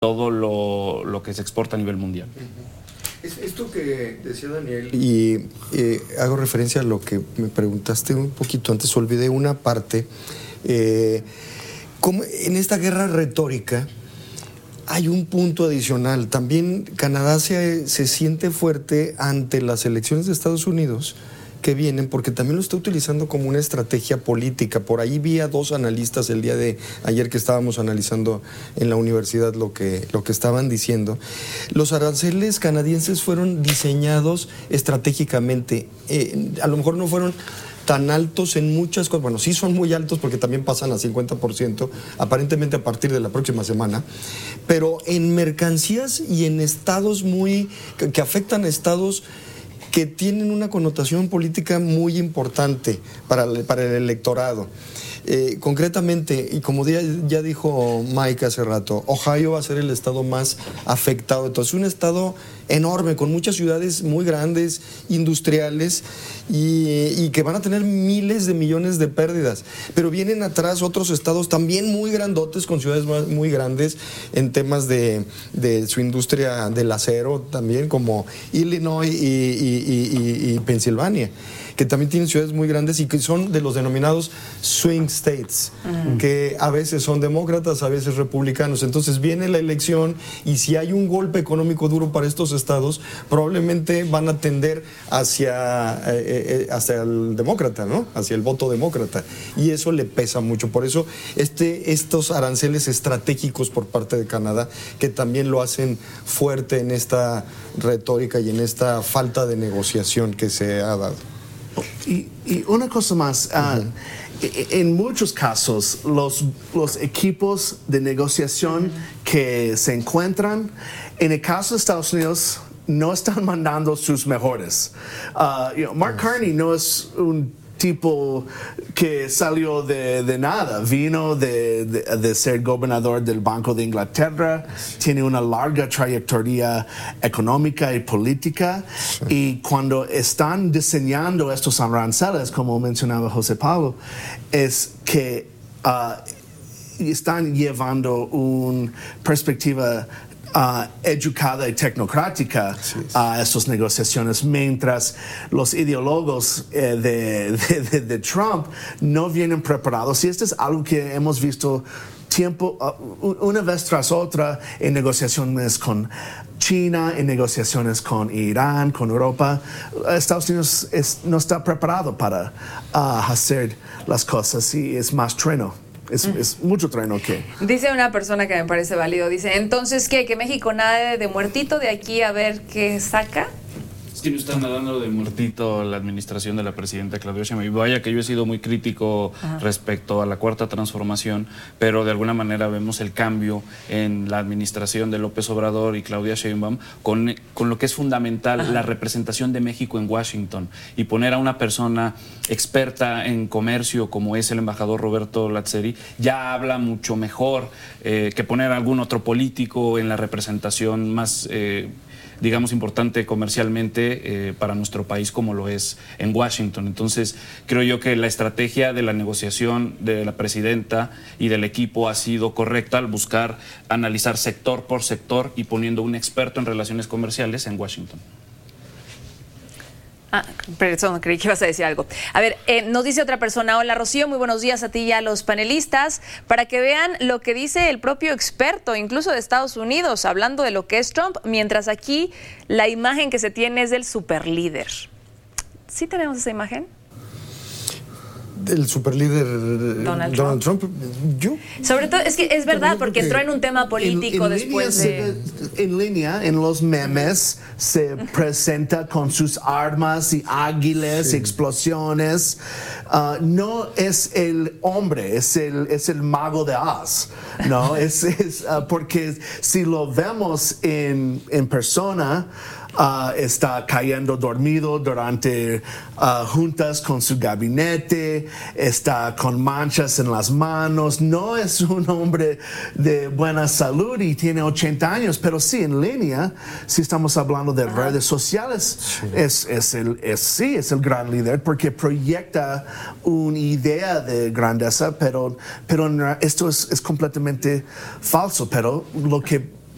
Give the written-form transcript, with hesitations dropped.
todo lo que se exporta a nivel mundial. Esto que decía Daniel, y hago referencia a lo que me preguntaste un poquito antes, olvidé una parte. Como en esta guerra retórica hay un punto adicional. También Canadá se siente fuerte ante las elecciones de Estados Unidos que vienen, porque también lo está utilizando como una estrategia política. Por ahí vi a dos analistas el día de ayer que estábamos analizando en la universidad lo que estaban diciendo. Los aranceles canadienses fueron diseñados estratégicamente. A lo mejor no fueron tan altos en muchas cosas. Bueno, sí son muy altos porque también pasan a 50%, aparentemente a partir de la próxima semana. Pero en mercancías y en estados que afectan a estados que tienen una connotación política muy importante para el electorado. Concretamente, y como ya dijo Mike hace rato, Ohio va a ser el estado más afectado. Entonces, un estado enorme, con muchas ciudades muy grandes, industriales, y que van a tener miles de millones de pérdidas. Pero vienen atrás otros estados también muy grandotes, con ciudades muy grandes en temas de su industria del acero también, como Illinois y Pensilvania, que también tienen ciudades muy grandes y que son de los denominados swing states, que a veces son demócratas, a veces republicanos. Entonces viene la elección y si hay un golpe económico duro para estos estados, probablemente van a tender hacia el demócrata, ¿no? Hacia el voto demócrata. Y eso le pesa mucho. Por eso estos aranceles estratégicos por parte de Canadá, que también lo hacen fuerte en esta retórica y en esta falta de negociación que se ha dado. Y una cosa más, en muchos casos los equipos de negociación que se encuentran, en el caso de Estados Unidos, no están mandando sus mejores. Mark Carney no es un tipo que salió de nada, vino de ser gobernador del Banco de Inglaterra, tiene una larga trayectoria económica y política, y cuando están diseñando estos aranceles, como mencionaba José Pablo, es que están llevando una perspectiva educada y tecnocrática a estas negociaciones, mientras los ideólogos de Trump no vienen preparados. Y esto es algo que hemos visto una vez tras otra en negociaciones con China, en negociaciones con Irán, con Europa. Estados Unidos no está preparado para hacer las cosas y es más trueno. Es mucho trueno que... Dice una persona que me parece válido, dice, entonces, ¿qué? ¿Que México nade de muertito de aquí a ver qué saca? Es que no está nadando de muertito la administración de la presidenta Claudia Sheinbaum. Y vaya que yo he sido muy crítico respecto a la Cuarta Transformación, pero de alguna manera vemos el cambio en la administración de López Obrador y Claudia Sheinbaum con lo que es fundamental, la representación de México en Washington, y poner a una persona experta en comercio como es el embajador Roberto Lazzeri ya habla mucho mejor que poner a algún otro político en la representación más digamos, importante comercialmente para nuestro país como lo es en Washington. Entonces, creo yo que la estrategia de la negociación de la presidenta y del equipo ha sido correcta al buscar analizar sector por sector y poniendo un experto en relaciones comerciales en Washington. Perdón, creí que ibas a decir algo. A ver, nos dice otra persona, hola Rocío, muy buenos días a ti y a los panelistas, para que vean lo que dice el propio experto, incluso de Estados Unidos, hablando de lo que es Trump, mientras aquí la imagen que se tiene es del superlíder. ¿Sí tenemos esa imagen? El superlíder Donald Trump. Yo. Sobre todo, es que es verdad, porque entró en un tema político después en línea, en los memes, se presenta con sus armas y águilas, explosiones. No es el hombre, es el mago de Oz, ¿no? Porque si lo vemos en persona, está cayendo dormido durante juntas con su gabinete, está con manchas en las manos, no es un hombre de buena salud y tiene 80 años, pero sí en línea, si estamos hablando de redes sociales, es el gran líder porque proyecta una idea de grandeza, pero esto es completamente falso, pero lo que